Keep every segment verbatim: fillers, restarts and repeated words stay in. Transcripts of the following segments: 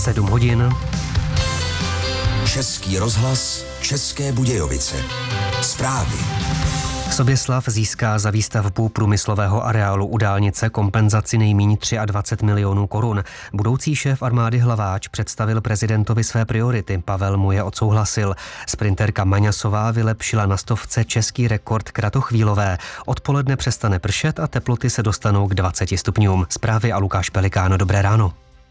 sedm hodin. Český rozhlas, České Budějovice. Zprávy. Soběslav získá za výstavbu průmyslového areálu u dálnice kompenzaci nejméně dvacet tři milionů korun. Budoucí šéf armády Hlaváč představil prezidentovi své priority. Pavel mu je odsouhlasil. Sprinterka Maňasová vylepšila na stovce český rekord kratochvílové. Odpoledne přestane pršet a teploty se dostanou k dvaceti stupňům. Zprávy a Lukáš Pelikán. Dobré ráno.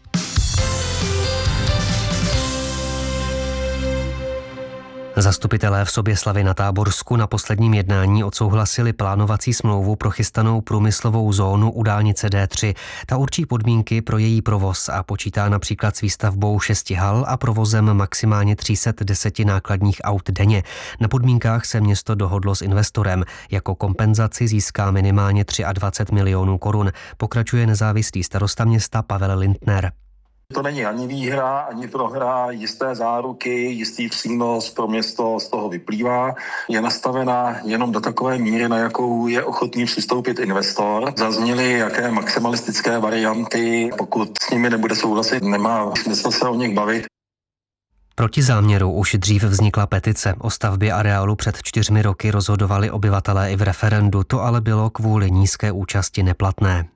Zastupitelé v Soběslavi na Táborsku na posledním jednání odsouhlasili plánovací smlouvu pro chystanou průmyslovou zónu u dálnice D tři. Ta určí podmínky pro její provoz a počítá například s výstavbou šesti hal a provozem maximálně tři sta deset nákladních aut denně. Na podmínkách se město dohodlo s investorem. Jako kompenzaci získá minimálně dvacet tři milionů korun. Pokračuje nezávislý starosta města Pavel Lindner. To není ani výhra, ani prohra, jisté záruky, jistý přínos pro město z toho vyplývá. Je nastavená jenom do takové míry, na jakou je ochotný přistoupit investor. Zazněly jaké maximalistické varianty, pokud s nimi nebude souhlasit, nemá smysl se o nich bavit. Proti záměru už dřív vznikla petice. O stavbě areálu před čtyřmi roky rozhodovali obyvatelé i v referendu, to ale bylo kvůli nízké účasti neplatné.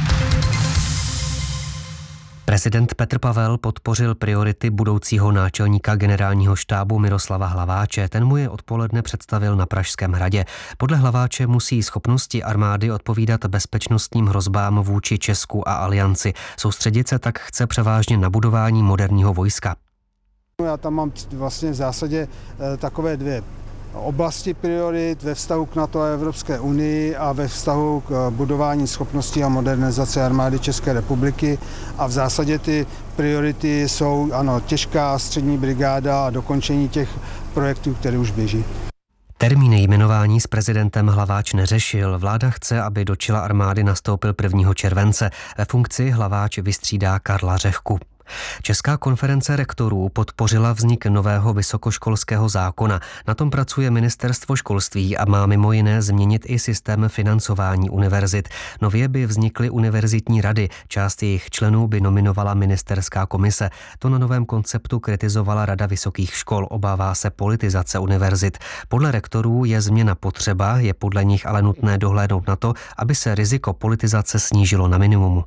Prezident Petr Pavel podpořil priority budoucího náčelníka generálního štábu Miroslava Hlaváče. Ten mu je odpoledne představil na Pražském hradě. Podle Hlaváče musí schopnosti armády odpovídat bezpečnostním hrozbám vůči Česku a alianci. Soustředit se tak chce převážně na budování moderního vojska. Já tam mám vlastně v zásadě takové dvě oblasti priorit ve vztahu k NATO a Evropské unii a ve vztahu k budování schopností a modernizace armády České republiky. A v zásadě ty priority jsou ano, těžká střední brigáda a dokončení těch projektů, které už běží. Termíny jmenování s prezidentem Hlaváč neřešil. Vláda chce, aby do čela armády nastoupil prvního července. Ve funkci Hlaváč vystřídá Karla Řehku. Česká konference rektorů podpořila vznik nového vysokoškolského zákona. Na tom pracuje ministerstvo školství a má mimo jiné změnit i systém financování univerzit. Nově by vznikly univerzitní rady, část jejich členů by nominovala ministerská komise. To na novém konceptu kritizovala Rada vysokých škol, obává se politizace univerzit. Podle rektorů je změna potřeba, je podle nich ale nutné dohlédnout na to, aby se riziko politizace snížilo na minimum.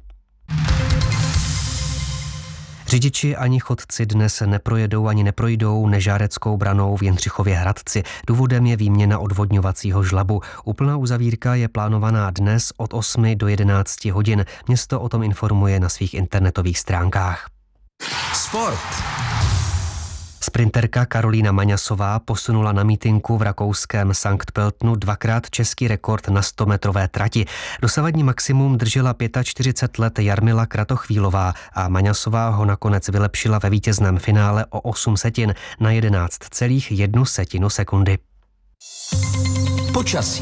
Řidiči ani chodci dnes neprojedou ani neprojdou Nežáreckou branou v Jindřichově Hradci. Důvodem je výměna odvodňovacího žlabu. Úplná uzavírka je plánovaná dnes od osmi do jedenácti hodin. Město o tom informuje na svých internetových stránkách. Sport. Sprinterka Karolína Maňasová posunula na mítinku v rakouském Sankt Pöltnu dvakrát český rekord na stometrové trati. Dosavadní maximum držela čtyřicet pět let Jarmila Kratochvílová a Maňasová ho nakonec vylepšila ve vítězném finále o osm setin na jedenáct celá jedna setinu sekundy. Počasí.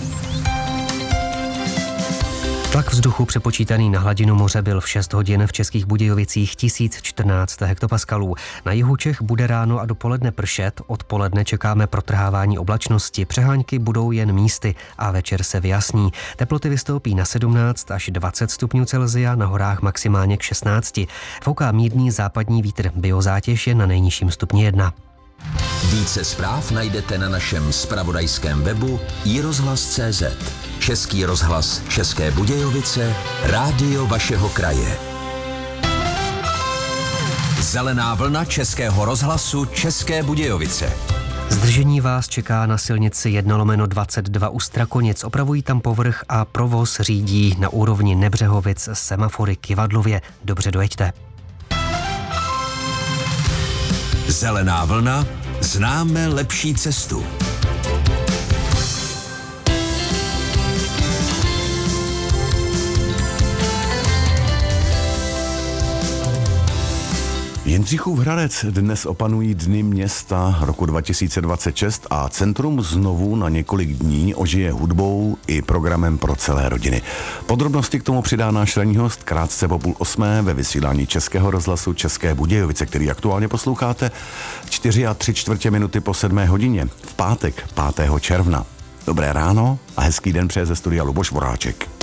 Tlak vzduchu přepočítaný na hladinu moře byl v šest hodin v Českých Budějovicích tisíc čtrnáct hektopaskalů. Na jihu Čech bude ráno a dopoledne pršet, odpoledne čekáme protrhávání oblačnosti, přehánky budou jen místy a večer se vyjasní. Teploty vystoupí na sedmnáct až dvacet stupňů Celsia, na horách maximálně k šestnácti. Fouká mírný západní vítr, biozátěž je na nejnižším stupni jedna. Více zpráv najdete na našem zpravodajském webu i rozhlas tečka cé zet. Český rozhlas České Budějovice, rádio vašeho kraje. Zelená vlna Českého rozhlasu České Budějovice. Zdržení vás čeká na silnici jedna lomeno dvacet dva u Strakonic. Opravují tam povrch a provoz řídí na úrovni Nebřehovic semafory Kivadlově. Dobře dojeďte. Zelená vlna, známe lepší cestu. Jindřichův Hradec dnes opanují Dny města roku dva tisíce dvacet šest a centrum znovu na několik dní ožije hudbou i programem pro celé rodiny. Podrobnosti k tomu přidá náš ranní host krátce po půl osmé ve vysílání Českého rozhlasu České Budějovice, který aktuálně posloucháte čtyři a tři čtvrtě minuty po sedmé hodině v pátek pátého června. Dobré ráno a hezký den přeje ze studia Luboš Voráček.